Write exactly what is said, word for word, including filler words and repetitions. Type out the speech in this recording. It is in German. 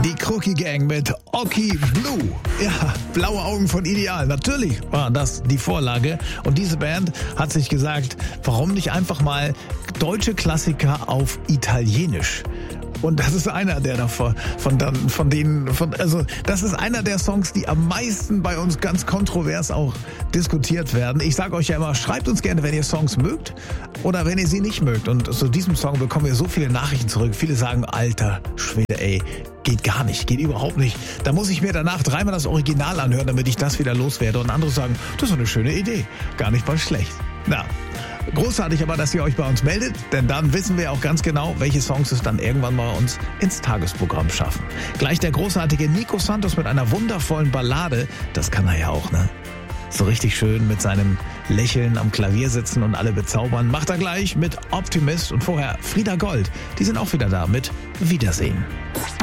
Die Crookie Gang mit Oki Blue. Ja, blaue Augen von Ideal. Natürlich war das die Vorlage. Und diese Band hat sich gesagt, warum nicht einfach mal deutsche Klassiker auf Italienisch? Und das ist einer der davon, von, von, von denen, von, also das ist einer der Songs, die am meisten bei uns ganz kontrovers auch diskutiert werden. Ich sage euch ja immer, schreibt uns gerne, wenn ihr Songs mögt oder wenn ihr sie nicht mögt. Und zu diesem Song bekommen wir so viele Nachrichten zurück. Viele sagen, alter Schwede, ey, geht gar nicht, geht überhaupt nicht. Da muss ich mir danach dreimal das Original anhören, damit ich das wieder loswerde. Und andere sagen, das ist eine schöne Idee, gar nicht mal schlecht. Na, großartig aber, dass ihr euch bei uns meldet, denn dann wissen wir auch ganz genau, welche Songs es dann irgendwann mal uns ins Tagesprogramm schaffen. Gleich der großartige Nico Santos mit einer wundervollen Ballade, das kann er ja auch, ne? So richtig schön mit seinem Lächeln am Klavier sitzen und alle bezaubern. Macht er gleich mit Optimist und vorher Frieda Gold. Die sind auch wieder da mit Wiedersehen.